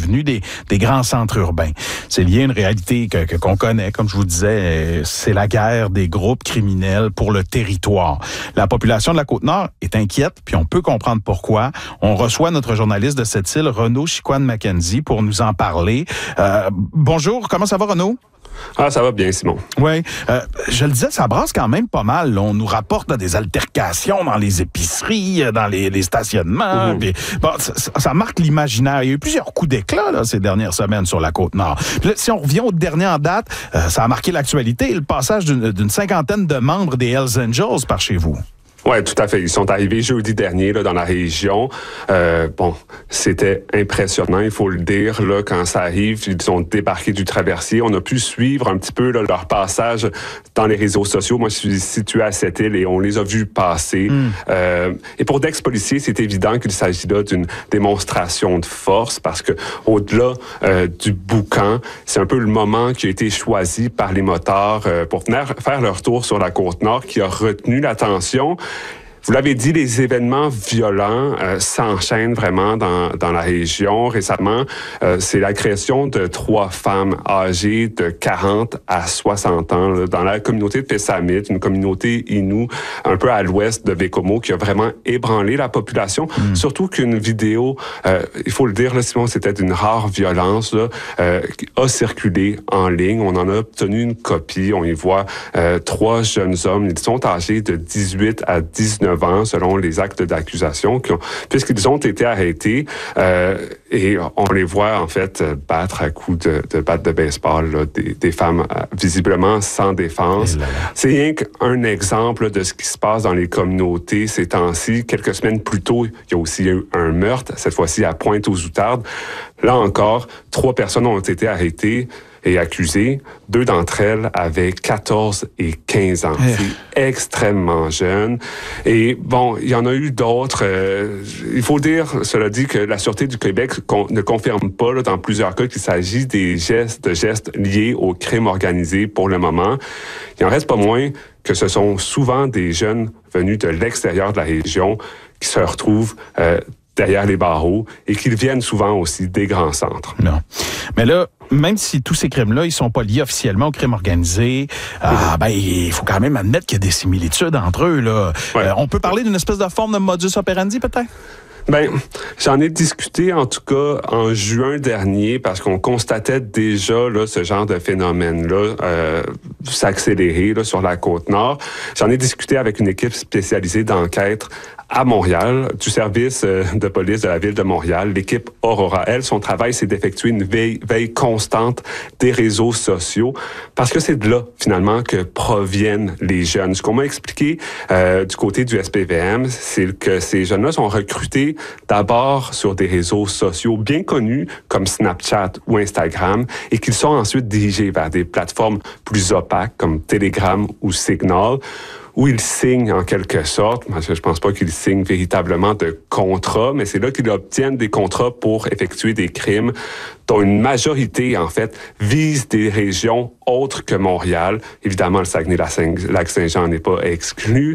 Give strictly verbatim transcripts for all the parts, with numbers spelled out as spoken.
avenue des, des grands centres urbains. C'est lié à une réalité que, que, qu'on connaît, comme je vous disais, c'est la guerre des groupes criminels pour le territoire. La population de la Côte-Nord est inquiète, puis on peut comprendre pourquoi. On reçoit notre journaliste de cette île, Renaud Chicoine-Mackenzie, pour nous en parler. Euh, bonjour, comment ça va, Renaud? Ah, ça va bien, Simon. Oui, euh, je le disais, ça brasse quand même pas mal. Là. On nous rapporte là, des altercations dans les épiceries, dans les, les stationnements. Mmh. Puis, bon, ça, ça marque l'imaginaire. Il y a eu plusieurs coups d'éclat là, ces dernières semaines sur la Côte-Nord. Puis là, si on revient au dernier en date, euh, ça a marqué l'actualité, le passage d'une, d'une cinquantaine de membres des Hells Angels par chez vous. Oui, tout à fait. Ils sont arrivés jeudi dernier là, dans la région. Euh, bon, c'était impressionnant, il faut le dire. Là, quand ça arrive, ils ont débarqué du traversier. On a pu suivre un petit peu là, leur passage dans les réseaux sociaux. Moi, je suis situé à cette île et on les a vus passer. Mm. Euh, et pour d'ex-policiers, c'est évident qu'il s'agit là d'une démonstration de force parce que au-delà euh, du boucan, c'est un peu le moment qui a été choisi par les motards euh, pour venir faire leur tour sur la Côte-Nord qui a retenu l'attention. Vous l'avez dit, les événements violents euh, s'enchaînent vraiment dans, dans la région. Récemment, euh, c'est l'agression de trois femmes âgées de quarante à soixante ans là, dans la communauté de Pessamit, une communauté Innu un peu à l'ouest de Vekoma qui a vraiment ébranlé la population. Mm. Surtout qu'une vidéo, euh, il faut le dire, là, Simon, c'était d'une rare violence, là, euh, a circulé en ligne. On en a obtenu une copie. On y voit euh, trois jeunes hommes. Ils sont âgés de dix-huit à dix-neuf ans, selon les actes d'accusation, qui ont, puisqu'ils ont été arrêtés euh, et on les voit en fait battre à coups de, de batte de baseball là, des, des femmes euh, visiblement sans défense. C'est rien qu'un exemple de ce qui se passe dans les communautés ces temps-ci. Quelques semaines plus tôt, il y a aussi eu un meurtre, cette fois-ci à Pointe-aux-Outardes. Là encore, trois personnes ont été arrêtées et accusées. Deux d'entre elles avaient quatorze et quinze ans. C'est extrêmement jeune. Et bon, il y en a eu d'autres. Euh, il faut dire, cela dit, que la Sûreté du Québec con, ne confirme pas là, dans plusieurs cas qu'il s'agit des gestes, de gestes liés au crime organisé pour le moment. Il en reste pas moins que ce sont souvent des jeunes venus de l'extérieur de la région qui se retrouvent euh, derrière les barreaux et qu'ils viennent souvent aussi des grands centres. Non. Mais là, même si tous ces crimes-là, ils sont pas liés officiellement au crime organisé, euh, ben, il faut quand même admettre qu'il y a des similitudes entre eux, là. Ouais. Euh, on peut parler d'une espèce de forme de modus operandi, peut-être? Ben, j'en ai discuté en tout cas en juin dernier parce qu'on constatait déjà là, ce genre de phénomène-là euh, s'accélérer là, sur la Côte-Nord. J'en ai discuté avec une équipe spécialisée d'enquête à Montréal, du service de police de la ville de Montréal, l'équipe Aurora. Elle, son travail, c'est d'effectuer une veille, veille constante des réseaux sociaux parce que c'est de là, finalement, que proviennent les jeunes. Ce qu'on m'a expliqué euh, du côté du S P V M, c'est que ces jeunes-là sont recrutés d'abord sur des réseaux sociaux bien connus comme Snapchat ou Instagram et qu'ils sont ensuite dirigés vers des plateformes plus opaques comme Telegram ou Signal, où ils signent en quelque sorte, parce que je pense pas qu'ils signent véritablement de contrats, mais c'est là qu'ils obtiennent des contrats pour effectuer des crimes dont une majorité, en fait, vise des régions autres que Montréal. Évidemment, le Saguenay-Lac-Saint-Jean n'est pas exclu.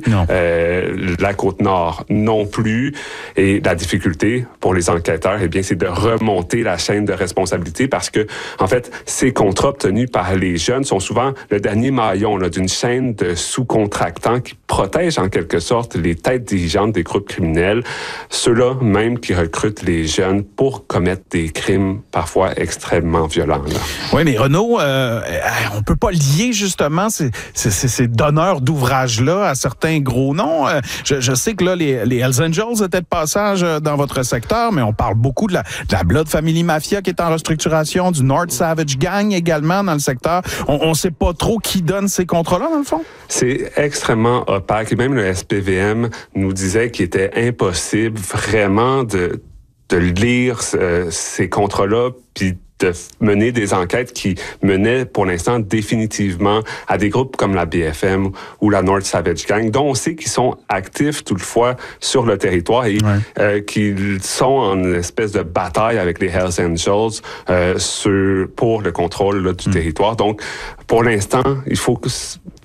Euh, la Côte-Nord non plus. Et la difficulté pour les enquêteurs, eh bien, c'est de remonter la chaîne de responsabilité parce que, en fait, ces contrats obtenus par les jeunes sont souvent le dernier maillon là, d'une chaîne de sous-contractants qui protègent en quelque sorte les têtes dirigeantes des groupes criminels, ceux-là même qui recrutent les jeunes pour commettre des crimes parfois extrêmement violents. Là. Oui, mais Renaud, euh, on peut pas lier justement ces, ces, ces donneurs d'ouvrages-là à certains gros noms. Je, je sais que là, les, les Hells Angels étaient de passage dans votre secteur, mais on parle beaucoup de la, de la Blood Family Mafia qui est en restructuration, du North Savage Gang également dans le secteur. On ne sait pas trop qui donne ces contrats-là, dans le fond? C'est extrêmement opaque. Et même le S P V M nous disait qu'il était impossible vraiment de, de lire euh, ces contrats-là puis de mener des enquêtes qui menaient pour l'instant définitivement à des groupes comme la B F M ou la North Savage Gang, dont on sait qu'ils sont actifs toutefois sur le territoire et ouais. euh, qu'ils sont en espèce de bataille avec les Hells Angels euh, sur, pour le contrôle là, du mmh. territoire. Donc, pour l'instant, il faut que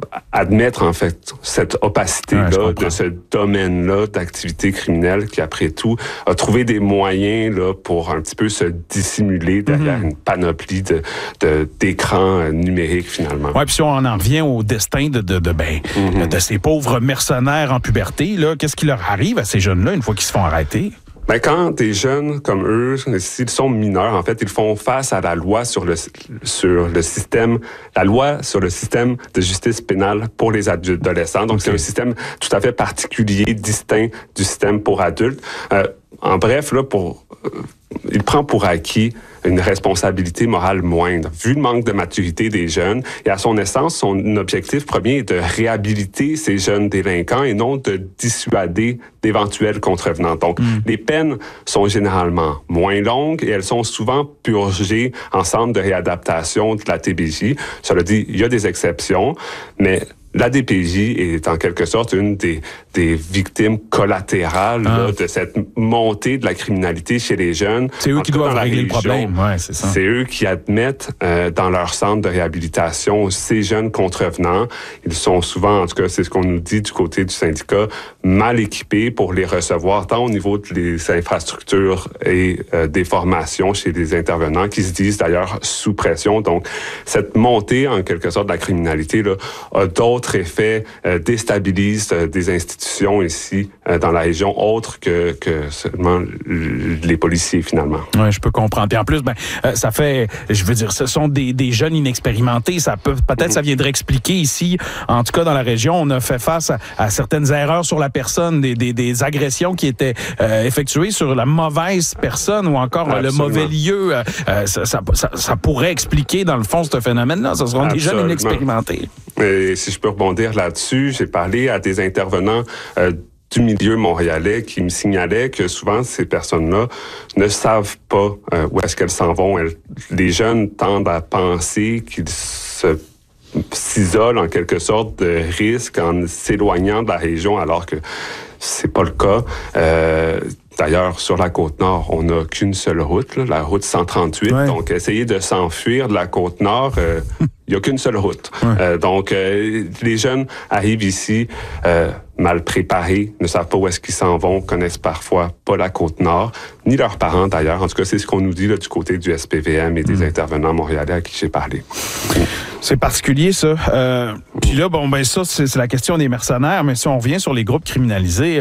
admettre en fait cette opacité-là ouais, de ce domaine-là d'activité criminelle qui, après tout, a trouvé des moyens là pour un petit peu se dissimuler derrière mm-hmm. une panoplie de, de d'écrans numériques finalement. Ouais, puis si on en revient au destin de de, de ben mm-hmm. de ces pauvres mercenaires en puberté là, qu'est-ce qui leur arrive à ces jeunes-là une fois qu'ils se font arrêter? Ben, quand des jeunes comme eux, s'ils sont mineurs, en fait, ils font face à la loi sur le, sur le système, la loi sur le système de justice pénale pour les adolescents. Donc, okay. c'est un système tout à fait particulier, distinct du système pour adultes. Euh, en bref, là, pour, euh, il prend pour acquis une responsabilité morale moindre. Vu le manque de maturité des jeunes, et à son essence, son objectif premier est de réhabiliter ces jeunes délinquants et non de dissuader d'éventuels contrevenants. Donc, mm. les peines sont généralement moins longues et elles sont souvent purgées en centre de réadaptation de la T B J. Cela dit, il y a des exceptions, mais la D P J est en quelque sorte une des, des victimes collatérales ah. là, de cette montée de la criminalité chez les jeunes. C'est eux en qui doivent régler région, le problème. Ouais, c'est ça. C'est eux qui admettent euh, dans leur centre de réhabilitation ces jeunes contrevenants. Ils sont souvent, en tout cas, c'est ce qu'on nous dit du côté du syndicat, mal équipés pour les recevoir, tant au niveau des infrastructures et euh, des formations chez les intervenants, qui se disent d'ailleurs sous pression. Donc, cette montée, en quelque sorte, de la criminalité là, a d'autres effets euh, déstabilisent euh, des institutions ici euh, dans la région autres que, que seulement l- les policiers finalement. Oui, je peux comprendre. Et en plus, ben, euh, ça fait, je veux dire, ce sont des, des jeunes inexpérimentés. Ça peut, peut-être, mm-hmm. ça viendrait expliquer ici, en tout cas dans la région, on a fait face à, à certaines erreurs sur la personne, des, des, des agressions qui étaient euh, effectuées sur la mauvaise personne ou encore euh, le mauvais lieu. Euh, ça, ça, ça, ça pourrait expliquer dans le fond ce phénomène-là. Ce seront Absolument. Des jeunes inexpérimentés. Et si je peux rebondir là-dessus, j'ai parlé à des intervenants euh, du milieu montréalais qui me signalaient que souvent ces personnes-là ne savent pas euh, où est-ce qu'elles s'en vont. Elles, les jeunes tendent à penser qu'ils se s'isolent en quelque sorte de risque en s'éloignant de la région alors que c'est pas le cas. Euh, D'ailleurs, sur la Côte-Nord, on n'a qu'une seule route, là, la route cent trente-huit. Ouais. Donc, essayer de s'enfuir de la Côte-Nord, il euh, n'y a qu'une seule route. Ouais. Euh, donc, euh, les jeunes arrivent ici euh, mal préparés, ne savent pas où est-ce qu'ils s'en vont, connaissent parfois pas la Côte-Nord, ni leurs parents d'ailleurs. En tout cas, c'est ce qu'on nous dit là, du côté du S P V M et des mmh. intervenants montréalais à qui j'ai parlé. C'est particulier, ça. Euh, puis là, bon, ben ça, c'est, c'est la question des mercenaires, mais si on revient sur les groupes criminalisés,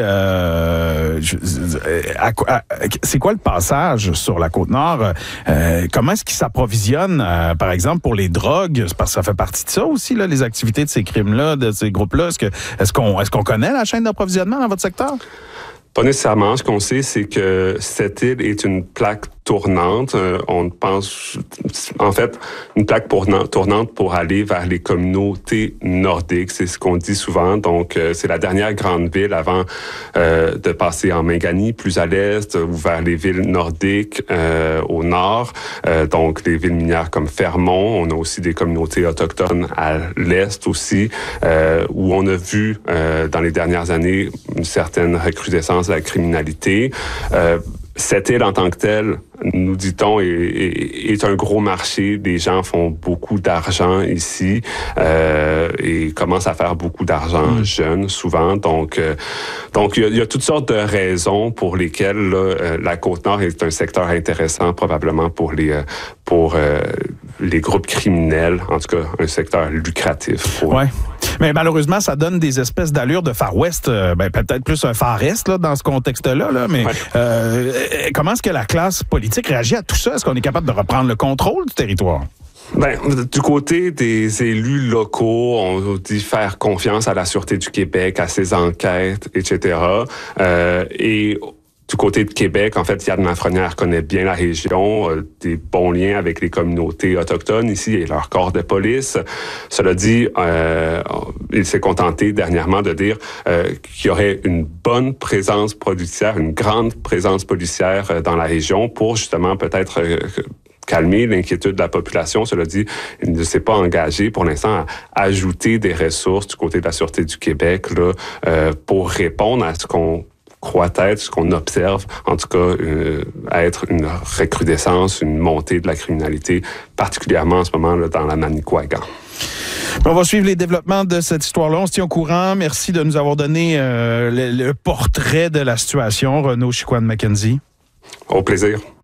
euh, je, à, à, c'est quoi le passage sur la Côte-Nord? Euh, comment est-ce qu'ils s'approvisionnent, euh, par exemple, pour les drogues? Parce que ça fait partie de ça aussi, là, les activités de ces crimes-là, de ces groupes-là. Est-ce, que, est-ce, qu'on, est-ce qu'on connaît la chaîne d'approvisionnement dans votre secteur? Pas nécessairement. Ce qu'on sait, c'est que cette île est une plaque tournante. Euh, on pense, en fait, une plaque pour, tournante pour aller vers les communautés nordiques. C'est ce qu'on dit souvent. Donc, euh, c'est la dernière grande ville avant euh, de passer en Mingani, plus à l'est, ou vers les villes nordiques euh, au nord. Euh, donc, les villes minières comme Fermont. On a aussi des communautés autochtones à l'est aussi, euh, où on a vu euh, dans les dernières années une certaine recrudescence de la criminalité. Euh, Cette île en tant que telle, nous dit-on, est, est, est un gros marché. Les gens font beaucoup d'argent ici euh, et commencent à faire beaucoup d'argent mmh. jeunes, souvent. Donc, euh, donc il y, y a toutes sortes de raisons pour lesquelles là, euh, la Côte-Nord est un secteur intéressant, probablement pour les euh, pour euh, les groupes criminels. En tout cas, un secteur lucratif. Pour... Ouais. Mais malheureusement, ça donne des espèces d'allures de Far West, euh, ben, peut-être plus un Far Est là, dans ce contexte-là. Là, mais ouais. euh, comment est-ce que la classe politique réagit à tout ça? Est-ce qu'on est capable de reprendre le contrôle du territoire? Ben, du côté des élus locaux, on dit faire confiance à la Sûreté du Québec, à ses enquêtes, et cetera. Euh, et du côté de Québec, en fait, Yann Lafrenière connaît bien la région, euh, des bons liens avec les communautés autochtones ici et leur corps de police. Cela dit, euh, il s'est contenté dernièrement de dire euh, qu'il y aurait une bonne présence policière, une grande présence policière euh, dans la région pour justement peut-être euh, calmer l'inquiétude de la population. Cela dit, il ne s'est pas engagé pour l'instant à ajouter des ressources du côté de la Sûreté du Québec là, euh, pour répondre à ce qu'on croit être, ce qu'on observe, en tout cas, euh, être une recrudescence, une montée de la criminalité, particulièrement en ce moment là, dans la Manicouagan. On va suivre les développements de cette histoire-là. On se tient au courant. Merci de nous avoir donné euh, le, le portrait de la situation, Renaud Chicoine-Mackenzie. Au plaisir.